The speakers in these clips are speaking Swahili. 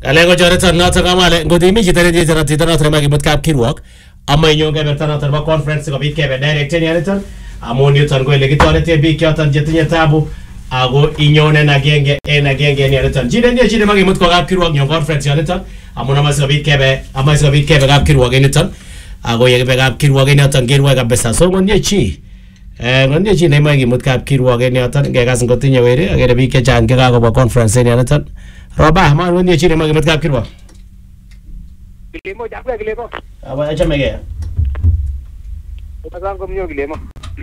Alego Jonathan noton kamale ngodimi chito ne jera tito noton makimut kap kirwok ama inyo keberta noton ba conference ko bit kebe direct en yaniton amun yuton ko ile kitorete biik yoton chetinye tabu ago inyone na genge en yaniton jide ndiye chide makimut ko kap kirwok nyo conference yaniton amun amaso bit kebe kap kirwok yaniton ago yebe kap kirwok yaniton kirwok kabisa so ngonye chi ngonye chi ne makimut kap kirwok yaniton ngekas ngotinye weri agere biik chechang ke kakoba conference en yaniton Roba, man ngonye chi ne makimut kap kirwok Kilimo jakwe kilimo. Aba achamege. Pasang komnyo kilimo.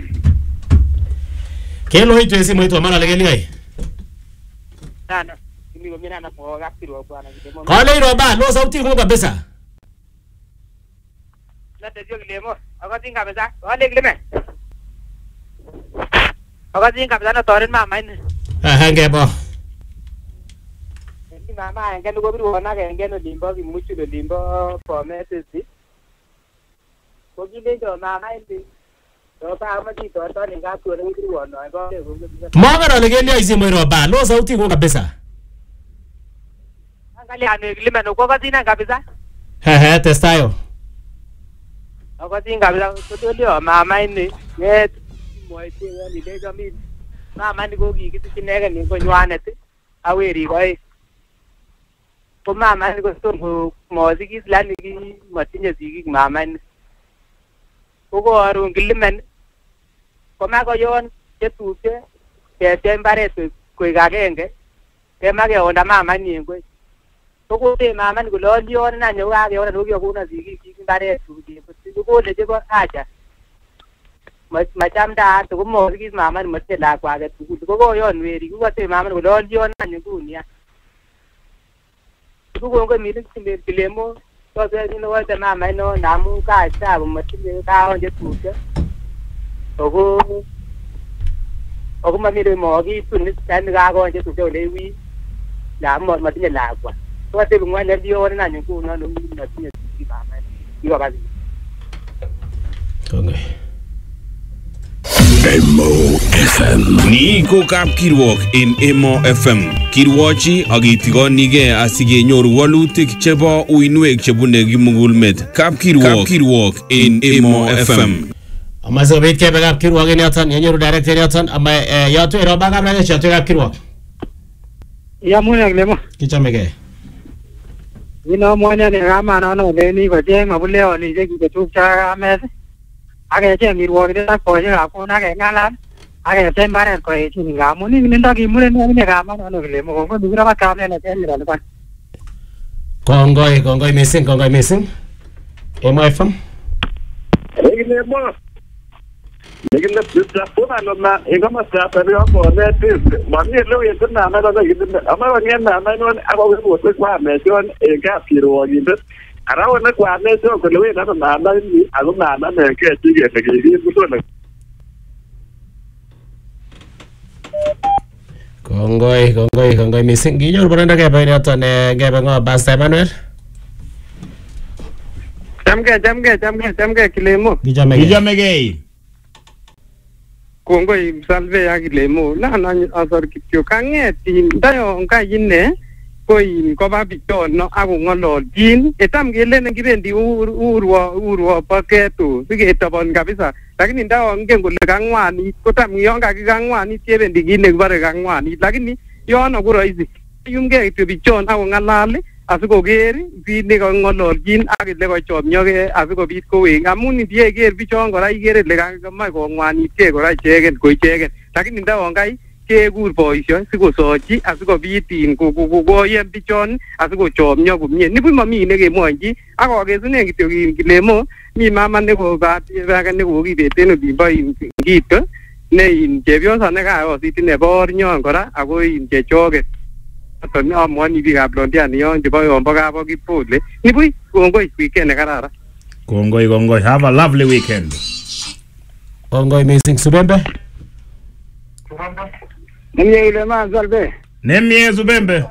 Kelo hitu esi mwito mana legeli ngai. Nana, kimi komina na kwa kapiro bwana kilimo. Kale roba, lo sauti ko kabisa. Na tejo kilimo. Akati kabisa. Wale kilime. Akati kabisa na toren mama ini. Ngebo. Mama engene ko biru na engene limbo kimuchu limbo promesesi ko gilenjo mama indi to pa ma di to ni ga to ni biru no ko Magara legeli ai simu roba lo sauti ko kabisa angali ane kilime no ko katina kabisa testayo akatin kabisa ko to leo mama ini ne moite ni de jami mama ni ko gi kitu kinege ni ko nywane ti aweri koi ko mama ni ko to mo sigis lani ki matinye sigik mama ni ko arun kilimen ko ma ko yon chetuche ke tembaret ko igagenge ke ma ke onda mama ni ko ko te mama ni ko lo yon na nyo ga ke ona no ko na sigik ki baret tu ki ko le je ko acha ma chamda to ko mo sigis mama ni mate la kwa ke tu ko yon weri ko te mama ni ko lo yon na nyo ku ni Kuko ngo mili kimbe kilemo to se no wa tama mai no namu ka sa mo timbe ka on je tuke ogo ma mi de mo gi tun tan ga go je tuke le wi la mo ma tin la kwa to se ngwa le dio na nyu ku no no ma tin ti ba mai ti ba Konge Emo FM. Ni ko kap kirwok in Emo FM. Kirwochi agitigonige asigenyoru walutik chebo uinwek chebune kimugulmet. Kap kirwok in Emo FM. Amazo bit kebe kap kirwok en yoton yenyoru director yoton ama yoto roba kap na yoto kap kirwok. Ya muna kilemo. Kichamege. Ino mwana ne kama no le ni ko je mabule oni je ki tu cha ames. Ake che mirwo de ta ko je ko na ke ngalan. Ake tembare ko e chi ngamu ni ninda ki mure ne kama no kilemo ko dura ba ka ne te mira kwa. Kongoi missing. MFM. Kilemo. Nikile pizza pona no na ingama sa pero ko ne tis. Mami lo ye na na na gidin. Ama wani na na no aba wo ko kwa me jon e ga piro gidin. Arawa na kwa ne so ko lo ye na na na ni alu na na ne ke ti ge ke gi ku to na. Kongoi missing. Ginyor bonanda ke ba yoton ke ba ngo Pastor Emmanuel. Jamge kilemo. Kijamege. Kongoi salve ya kilemo. Na asar kityo kangeti ndayo ngayine koi ko ba bichon no ako ngolol jin etam gele ne kibendi urwa paketu sige tabon kabisa lakini ndayo ngen kole kangwani kotam yon kakikangwani tebendi kine bare kangwani lakini yon okuro hizi yumge kityo bichon ako ngalali asikoker kine ko ngololjin ak ile ko chomyoge asikobit kowek amun ndiye ker bichon kora ikere ile kamach kongwanitke kora icheken ko icheken lakini ndayo ngai kekur boisyo sikosochi asikobit koyem bichon asikochomyo komie nibu mami nekemwochi ak okesunen kityo kilemo mi mama nekobatiake nekokibeten olimbo ngito ne chepyoso nekayosit nebo ornyon kora ako chechoket aton amwoni biikab Londiani yon chebo yombo kabo Kipole nibu kongoi weekend nekararan Kongoi have a lovely weekend. Kongoi missing Subembe. Nemye ile salve. Nemye Subembe.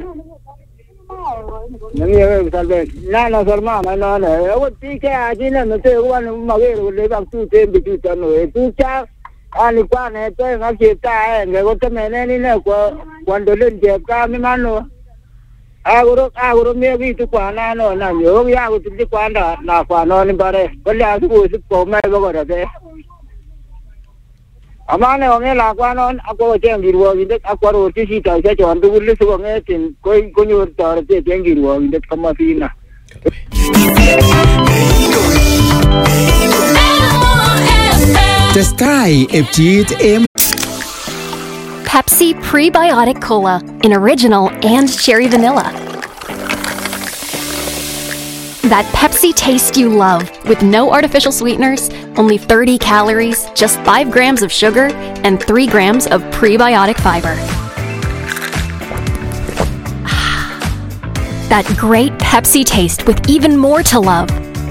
Nemye salve. Na sorma na o tike ajina no te wan magero le bang tu te bitu tano tu cha ani kwa ne te ngakita nge ko te meneni ne ko cuando le je ka mi mano agoro megi tu kwana no na yo ya go tu kwana na kwana ni bare kole asu go su ko mai go re amane onge la kwana ako jengirwo inde akwaro tisi ta se chon du lu su nge tin ko nyor tar te jengirwo inde kama fina Testai epchit em Pepsi Prebiotic Cola in original and cherry vanilla. That Pepsi taste you love with no artificial sweeteners, only 30 calories, just 5 grams of sugar, and 3 grams of prebiotic fiber. That great Pepsi taste with even more to love.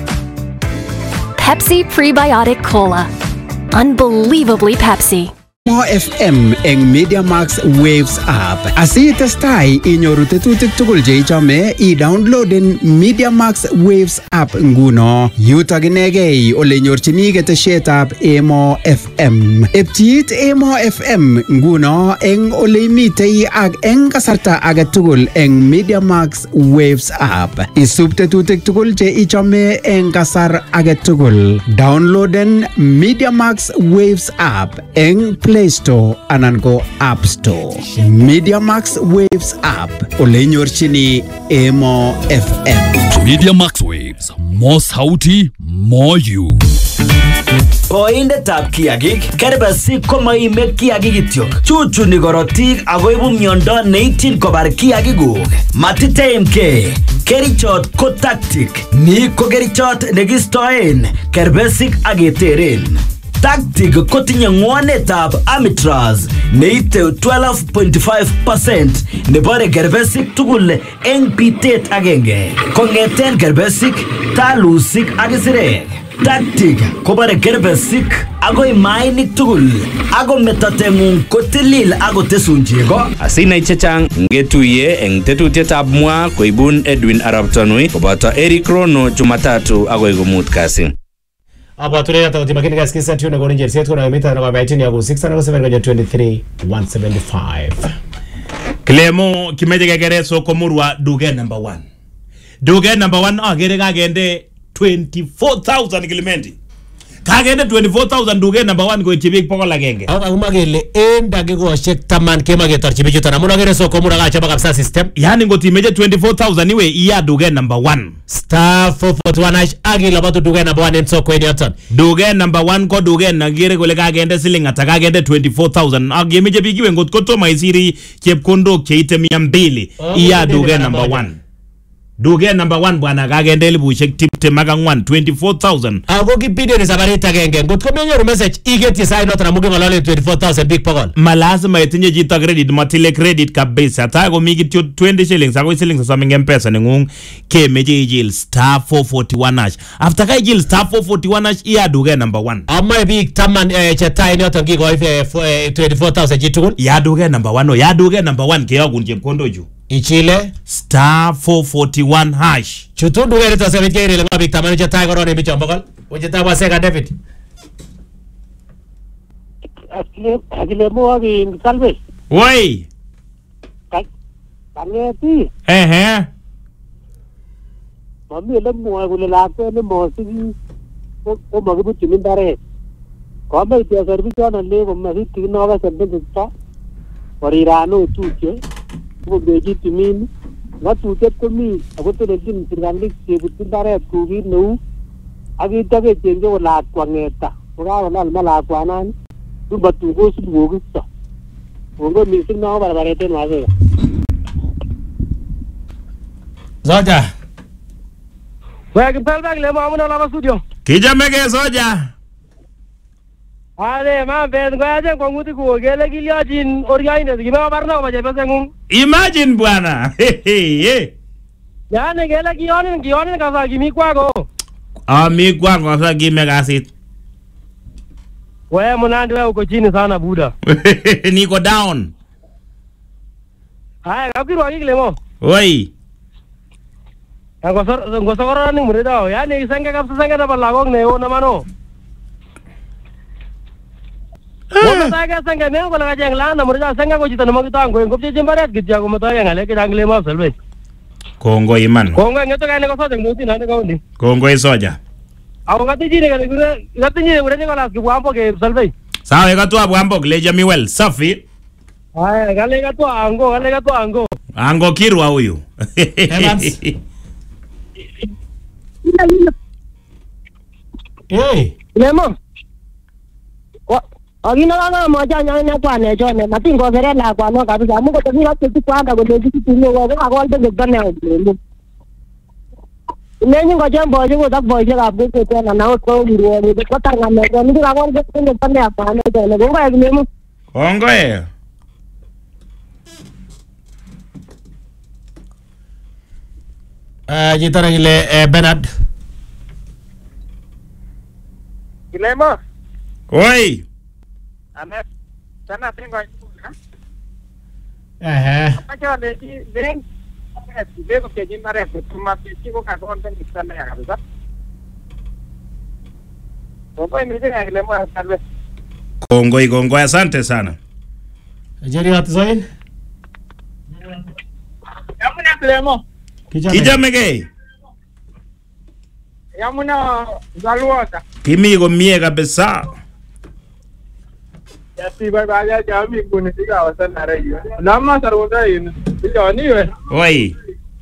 Pepsi Prebiotic Cola. Unbelievably Pepsi. Mo FM eng Media Max Waves app. Asi testai inyoru tetutik tugul je ichome i-downloaden Media Max Waves app nguno. Yutok inegei ole nyorchini ketesietab Emo FM. Epchit Emo FM nguno eng ole imitei ak eng kasarta age tugul eng Media Max Waves app. Isub tetutik tugul je ichome eng kasar age tugul. Downloaden Media Max Waves app eng Play Store anan ko App Store. Media Max Waves app ole nyorchini Emo FM. Media Max Waves, more sauti, more you. Koindetab kiagik kerbesik komoime kiagik kityok. Chuchuni korotik akoibu miondo neityin kobar kiagikuk. Matiteimke. Kerichot ko tactic. Ni ko kerichot nekistoen kerbesik ak keteren. Tactic kotinye ng'wanetab Amitraz neite 12.5% nebore kerbesik tugul eng bitet agenge. Kong'eten kerbesik, talusik ak isirek. Tactic kobore kerbesik agoi mainik tugul. Ako metateng'ung kotilil ako tesun chego. Asinai chechang ngetuye eng tetutietab mwa koibun Edwin Arap Tanui koboto Eric Rono Jumatatu agoi komut kasi. Abwatune yata utimakini kaskisa tune kwa ninjeri setu kuna mita na kwa maitini ya ku 607 kwenye 23,175. Clemo kimeje kegereso komurwa duge number 1. Duge number 1 agere kagende 24,000 kilimenti. Kagende 24,000 duge number 1 ko chibik pokol agenge. Agumagele enda kikoshek taman kema getar chibichu tana. Muna gereso komura kachaba kapsa system. Yani ngoti meje 24,000 iwe iya duge number 1. Star 441 hash agila batu duge number 1 emso kwenye yotan. Duge number 1 ko duge nagire kule kagende siling ata kagende 24,000. Agemeje bikiwe ngot koto maisiri chepkondok cheite 200. Iya duge number 1. Duge number 1 bwana kagende elibushek tipte magangwan 24,000. Ako kipide ni sabarita genge. Ngot komenyoru message igeti sai nota na muge ngalole 24,000 big pokol. Malazima itinye jita credit matile credit kabisa. Tago migi 20 shillings ako shillings sa mingi mpesa nengung ke meje ijil star 441 hash. After ka ijil star 441 hash iya duge number 1. Amma big taman chetai ni yotan kiko 24,000 jitukun. Ya duge number 1 no. Ya duge number 1 ke yagun jemkondo ju. Ichile star 441 hash. Chutundu wele to se bikere le mabik tamani chetai korone bicho mbokol. Wajeta waseka David. akile mo abi salve Woi. kangeti mami le mo ko le la ko le mo si ko mo ko timin dare ko me te servicio na le ko me ti no ga sembe ta orirano tuche ko beji timin na tuche ko mi ako to le tin tirganlik se butin dare ku gi no agi ta ke chenje ko la kwa ngeta ko ga na mala kwa nan tu batu ko su go gi sa ngo mi sin na ba ba te ma se Zoja. Wah, kita balik le mau nak lawan studio. Kijamege Zoja. Ade, ma ben gua aja kau nguti gua, gila gila jin organize, gimana barna apa jadi pasang? Imagine bwana. Ya, ne gila gila kasa gimi gua go. Mi kwa kasa gimi kasit. Wah, munandi wah uko chini sana buda. Niko down. Hai, kau kira lagi lemo. Woi. Gosor ni murid tau. Ya, ni sengke kap sengke dapat lagong ne, o nama no. Gua saya sengke ni, kalau kerja yang lain, murid sengke kau cita nama kita anggo, kau cita jembarat gitu, aku mata yang ngale kita angle mau selve. Kongoi iman. Kongoi ngeto kane ko soja muti nane kaunti. Kongoi soja. Ako ngatinyi kure Nicholas Kibwambo ke Salvei. Sawa ikatwa Bwambok leja miwel. Safi. Haya kale katwa ango. Ango Kirwa huyu. Evans. Hey. Lemo. Agina lana moja nyanya kwa ne chone matingo vere la kwa no kabisa mungu tabira kitu kwanda kwa kitu tunyo kwa kwa ndio bana lemo. Nenyi ngoja mboje ko tak boje ka bu ko na na ko ngiro ni ko tar ngame ko ni ka ko ndio bana kwa ne chone ko ga lemo. Kongoi. Jitara ile Bernard. Kilemo. Oi. Ame sana tengo. Acha de ven. Veo que allí parece tu más chico que con ten sana ya kabisa. Kongoi mimi Kilemo salve. Kongoi asante sana. Jeri hatizoin. Yamuna Kilemo. Kijamege. Yamuna Zaluota. Kimi komie kabisa. Yati bye ya jami kuni tika wasana rayo. Nama sarwada yin. Bijani we. Oi.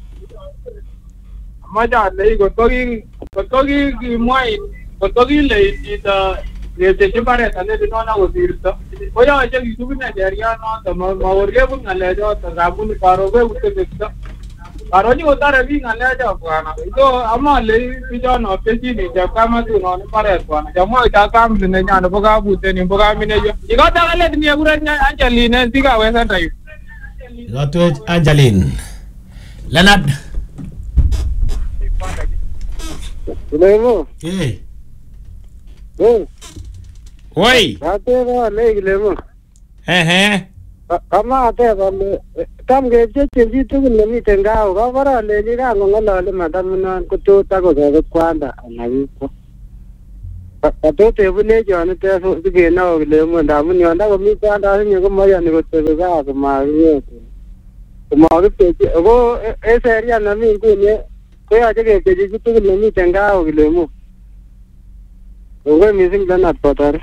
Maja le gotogi kimwai. Gotogi le ita le chipare tane dinona gosirta. Oya aje kisubina deria no to maorge bu ngale jo to rabun karobe utte bekta. Karoni utare bi ngale jo bwana. Ito ama le bijano peji ni kama tu no pare bwana. Jamo ita kam ne nyana boga bute ni boga mine jo. Igota kale ni agura Angeline tika wesa tayo. Igota Angeline. Leonard. Kilemo. Eh. Oi. Ate ba le Kilemo. Kama ate ba kam ge che tu ne mi tenga ga bara le ni ga ngolo le madam na ko to ta ko ga kwanda na ko. Ate te bu ne jo ne te so ge na le mo da mu nyo da ko mi kwanda ni ko ma ya ni ko te ga ko ma ye. Ko ma ru te go e seria na mi ko ne ko ya ge je tu ne mi tenga o le mo. Ko mi sing dan at patar.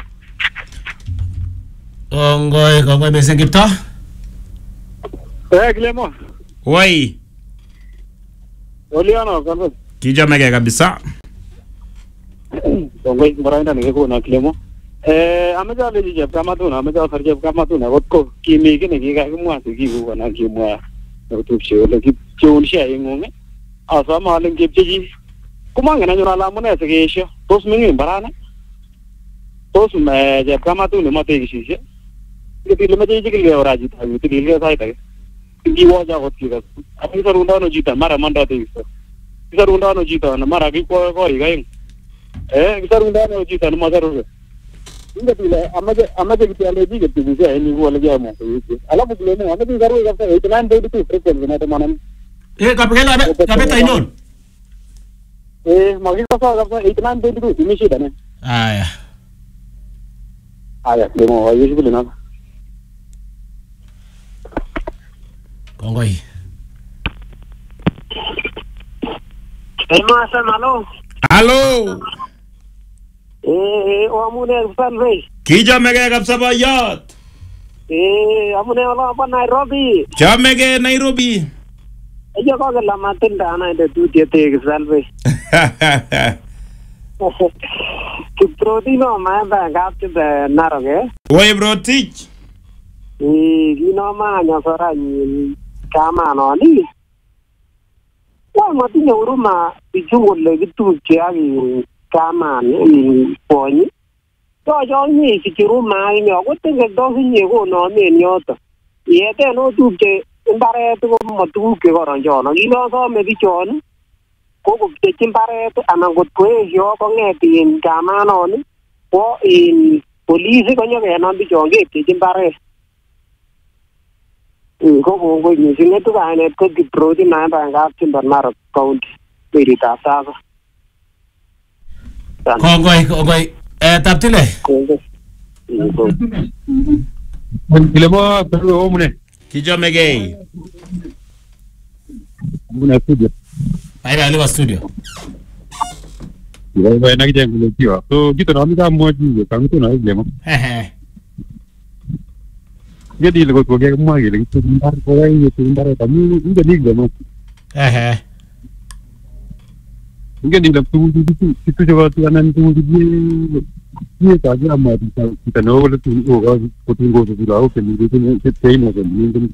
Kongoi missing Kipto. Kilemo. Oi. Oliano kanko. Kijamege kabisa. Kongoi mbarainda ningeko na Kilemo. Ameja le je kama tu na ameja sarje kama tu na ko kimi ke ne ga kumwa tu ki ko na kimwa. Tu che le ki chun she ngome. Asa ma le ki ji. Kuma ngana nyora la mona se ke sho. Tos mingi barana. Tos me je kama tu ne mate ki shi. Ke le me je ke le ora ji ta tu le sai ta. Ki wa ja ko ki ga. Api sa runda no jita mara manda te isa. Isa runda no jita na mara ki ko ri ga ing. Isa runda no jita no mara ro. Inga tile amaje ki ale ji ke tu se ni wo le ja mo. Ala bu le mo amaje garu ga sa 89.2 frequency na to manam. Kapela kapeta inon. Magi ko sa ga 89.2 ni shi da ne. Aya, le mo ayi shi na. Kongoi. Hello. Amune Salvei. Kijamege kabisa boyot. Amune wala pa Nairobi. Jamege Nairobi. Ayo ko la matinda na de tu te Salvei. Kiprotino ma ba gapte be naroge. Oi bro teach. Gino ma nya sora ni kama no ni. Wa matinyo uruma bijungole gitu kiagi kama ni poni. To jo ni kiruma ni ko tenge do ni ko no ni nyoto. Yete no tu ke mbare to mo tu ke goron jo no gino so me bichon. Ko ke chimbare to anangot ko yo ko ngeti kama no ni. Ko in police ko nyo ke no bichon ke chimbare. Ko ni sine tu ga ne ko diproti na ba ga timbar maro county perita sa. Kongoi taptile. Kilemo peru omune. Kijamege. Muna studio. Bye bye studio. Yo na kijeng kulekio. So kita nami kama moja kama tu na ile mo. Jadi lego ko ke mo ile tu ndar ko ai tu ndar ta mi inde nig mo. Inde nig tu jawa tu anan tu ye ta ja ma kita no wala tu ko tu go tu la o ke ni tu se tei no ni.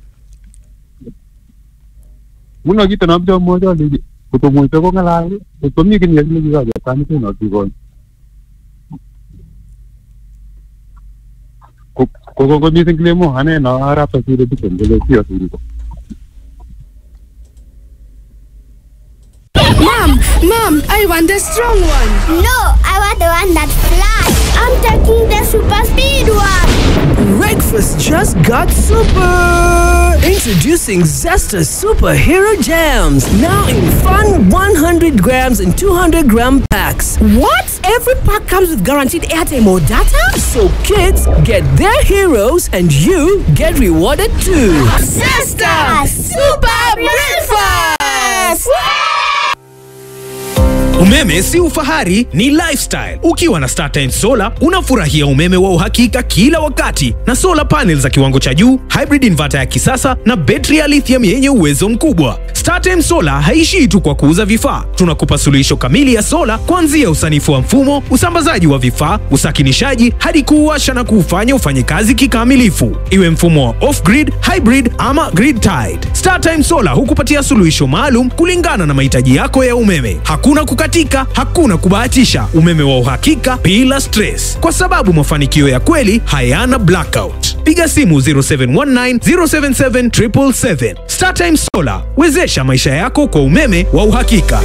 Muna kita nami kama moja le ko mo to ko ngala ko mi ke ni le ga ta ni tu no tu go. Koko ni singkle mo hane na ara pa sire tu kendele sio tu. Mom, I want the strong one. No, I want the one that flies. I'm taking the super speed one. Breakfast just got super. Introducing Zesta Superhero Jams. Now in fun 100 grams and 200 gram packs. What? Every pack comes with guaranteed airtime or data? So kids get their heroes and you get rewarded too. Zesta Super Breakfast! Umeme si ufahari, ni lifestyle. Ukiwa na StarTime Solar, unafurahia umeme wa uhakika kila wakati na solar panels za kiwango cha juu, hybrid inverter ya kisasa na betri ya lithium yenye uwezo mkubwa. StarTime Solar haishii tu kwa kuuza vifaa. Tunakupa suluhisho kamili ya solar kuanzia usanifu wa mfumo, usambazaji wa vifaa, usakinishaji hadi kuuwasha na kuufanya ufanye kazi kikamilifu. Iwe mfumo wa off-grid, hybrid ama grid tied. StarTime Solar hukupatia suluhisho maalum kulingana na mahitaji yako ya umeme. Hakuna kukatika, hakuna kubahatisha. Umeme wa uhakika bila stress. Kwa sababu mafanikio ya kweli hayana blackout. Piga simu 0719 077 777. StarTime Solar. Wezesha maisha yako kwa umeme wa uhakika.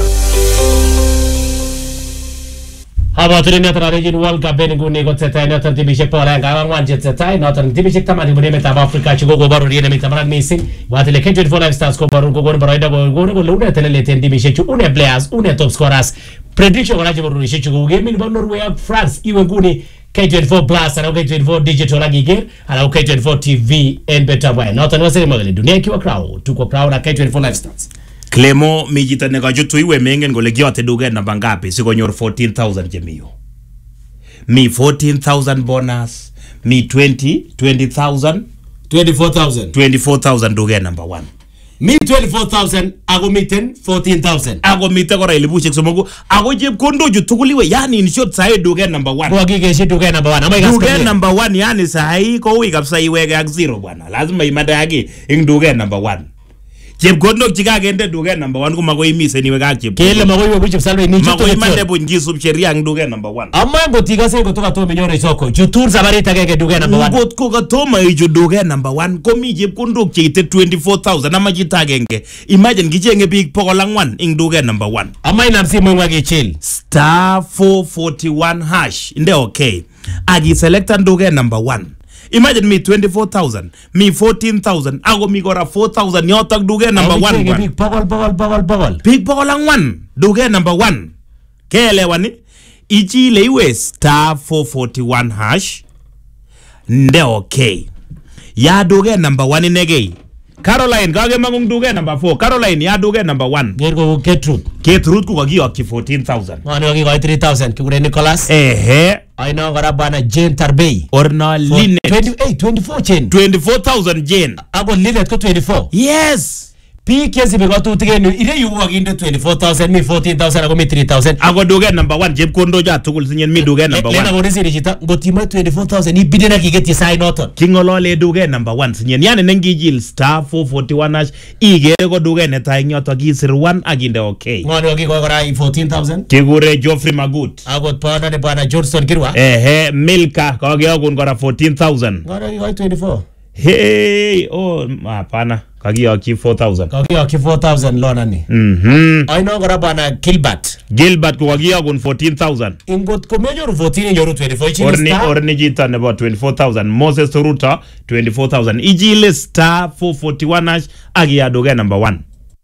Haba tulinia tarajin World Cup beninguni kotsetai noton timishek poranga angwan jetsetai noton timishek tamani bunemetab Afrika chikogo baru riene mitabaran missing watile K24 Live Stars ko baru kogon baroida kogon ko lune teleleten timishek chu une players une top scorers prediction wala jibo runishe chu game ni Norway ak France iwe nguni K24 Plus ana K24 Digital agiger ana K24 TV and better way noton wasema magale dunia ikiwa crowd tuko crowd na K24 Live Stars. Clemo mijita nekajutu iwe mengen gole gyote duge na bangapi sikonyor 14,000 jemiyo. Mi 14,000 bonus, mi 20,000, 24,000 duge number 1. Mi 24,000 ago miten 14,000. Ago miten kora ilibushek somogo ago jeb kondo jutukuliwe yani in short sahi duge number 1. Kwa kike duge number 1. Duge number 1 yani sahi ko ui kapsa iwege ak 0 bwana. Lazima imada yake ing duge number 1. Chepkondok chikagende duket number 1 komagoi mise niwe kak chepkondok. Kele magoi we buchep salwe ni chuto. Magoi mande bunjisub sheria ng duket number 1. Amma ngotikase kutoka to minyore soko. Chutur sabarita keke duket number 1. Ngot ko katoma ijo duket number 1 komi chepkondok cheite 24,000 ama chita agenge. Imagine kichenge big 401 ing duket number 1. Amma inamsi mwenwa kichil. Star 441 hash. Inde okay. Agi select duket number 1. Imagine me 24,000, me 14,000, ago mi gora 4,000, yotak duge number 1. Big bogol. Big bogol ang 1, duge number 1. Kele wani, ichi leiwe star 441 hash, nde okay. Ya duge number 1 inegei. Caroline, kage mangung duge number 4. Caroline, ya duge number 1. Gergo Gertrude. Gertrude kukagiyoki 14,000. Wani wakigoi 3,000, kikure Nicholas. Aina ngara bana Jane Tarbei. Orna Linet. 24 Jane. 24,000 Jane. Ago Linet ko 24. Yes. P kesi bigo tu tigenu ire yu waginde 24,000 mi 14,000 ago mi 3,000. Ago duge number 1 jeb kondo ja tugul sinyen mi duge number 1. Lena go desiri chita ngotima 24,000 ibide na kigeti sai noton. Kingolole duge number 1 sinyen yani nengijil star 441 hash igere go duge netai nyoto kisir 1 aginde okay. Ngoni wagi go gora 14,000. Kigure Geoffrey Magut. Ago pana ne bana Johnson Kirwa. Milka kage agun gora 14,000. Ngoni go 24. Hey, oh, hapana. Kagiyaki 4,000. Kagiyaki 4,000 lona ni. Aino ngora bana Gilbert kagiyakun 14,000. Ingot komenyoru 14 nyoru 24. Orni jita nebo 24,000. Moses Ruta 24,000. Ijile star 441 hash agiyadoge number 1.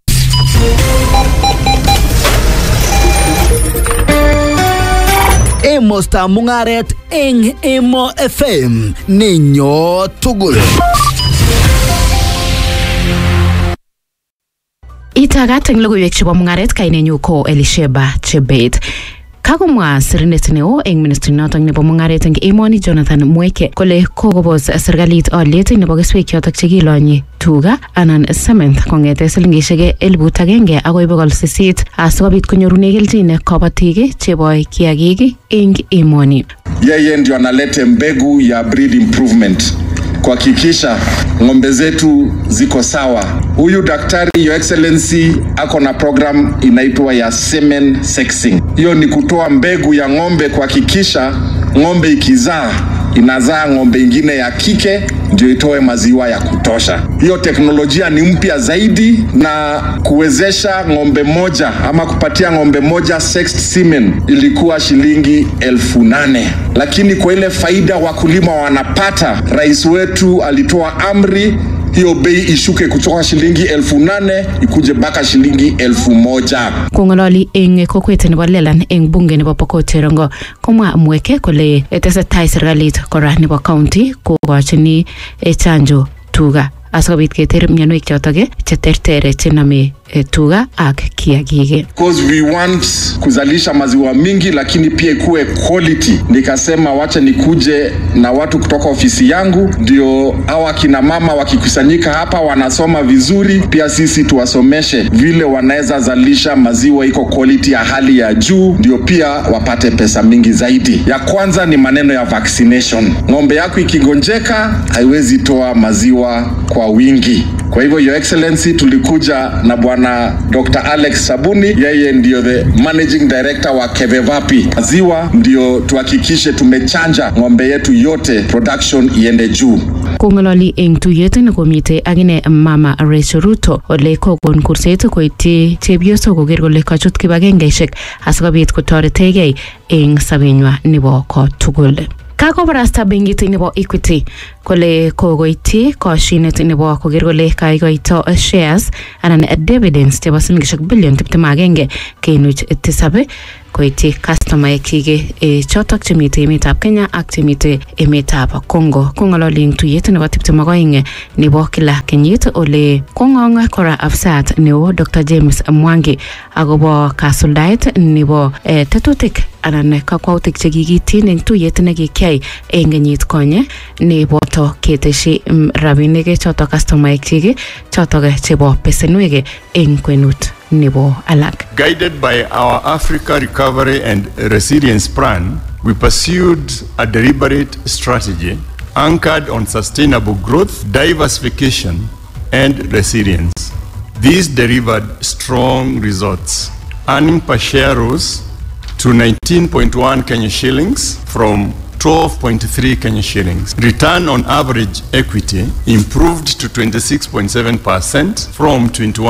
Emosta mungaret eng Emo FM ninyo tugul. Itagat eng logoiwek chebo mungaret kainenyu ko Elisheba Chebet. Kakomwa sirindet neo eng ministry notok nebo mungaret eng emoni Jonathan Mweke kole kokobos serikalit olyet nebo keswek chotok chekilonyi tuga anan cement kongete silingishek 1,000 akoi 800 asikobit konyorune kelchin kabatik cheboe kiagik eng emoni. Yeye ndio analete mbegu ya breed improvement kuhakikisha ng'ombe zetu ziko sawa. Huyu daktari Your Excellency ako na program inaitwa ya semen sexing. Hiyo ni kutoa mbegu ya ng'ombe kuhakikisha ng'ombe ikizaa inazaa ng'ombe ingine ya kike ndio itoe maziwa ya kutosha. Hiyo teknolojia ni mpya zaidi na kuwezesha ng'ombe moja ama kupatia ng'ombe moja sexed semen ilikuwa shilingi 8,000. Lakini kwa ile faida wakulima wanapata, rais wetu alitoa amri hiyo bei ishuke kutoka shilingi 8,000 ikuje mpaka shilingi 1,000. Kongololi eng kokwet nebo Lelan eng bunge nebo Pokot Cherongo komwa Mweke kole tesetai serikalit kora nebo county kokochini chanjo tuga asikobit keter mionwek chotok cheterter chename tuga ak kiagik. Because we want kuzalisha maziwa mingi lakini pia ikuwe quality. Nikasema wacha nikuje na watu kutoka ofisi yangu ndio hawa kina mama wakikusanyika hapa wanasoma vizuri, pia sisi tuwasomeshe vile wanaweza zalisha maziwa iko quality ya hali ya juu ndio pia wapate pesa mingi zaidi. Ya kwanza ni maneno ya vaccination. Ng'ombe yako ikigonjeka haiwezi toa maziwa kwa wingi. Kwa hivyo Your Excellency tulikuja na bwana Dr. Alex Sabuni, yeye ndio the managing director wa Kevevapi. Maziwa ndio tuhakikishe tumechanja ng'ombe yetu yote, production iende juu. Kongololi eng tuyet nekomite agine mama Rachel Ruto ole kokon kurset koityi chepyosok koker kole kachut kibagengeishek asikobit kotoretegei eng sabenywa nebo kotugul. Kakobarasta benkit nebo Equity kole kokoityi koshinet nebo koker kole kaikoito shares anan dividends chebo silingishek bilion 21.7 koityi customaek chike chotok chemite emetab Kenya ak chemite emetab Congo. Kongololi eng tuyet nebo 22 nebo kila kenyit ole kong'ong kora afsat neo Dr. James Mwangi akobo kasuldaet nebo tetutik anan kakwautik chekikityin eng tuyet nekikyai eng kenyit konye neboto keteshi rabinik chotok customaek chike chotok chebo pesenwek eng kwenut nebo alak. Guided by our Africa Recovery and Resilience Plan, we pursued a deliberate strategy anchored on sustainable growth, diversification, and resilience. These delivered strong results. Earnings per share rose to 19.1 Kenya shillings from 12.3 Kenya shillings. Return on average equity improved to 26.7% from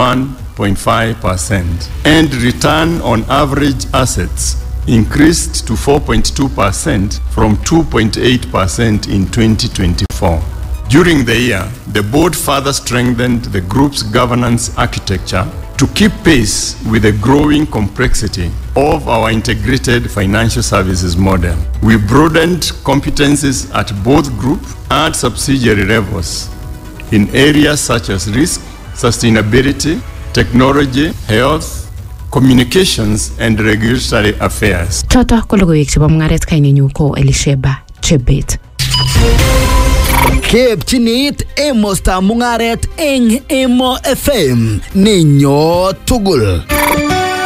21.5%. And return on average assets increased to 4.2% from 2.8% in 2024. During the year, the board further strengthened the group's governance architecture to keep pace with the growing complexity of our integrated financial services model. We broadened competencies at both group and subsidiary levels in areas such as risk, sustainability, technology, health, communications, and regulatory affairs. Toto ko logoiwek chebo mungaret kainenyu ko Elisheba Chebet. Kepchinit emosta mungaret eng Emo FM ninyo tugul.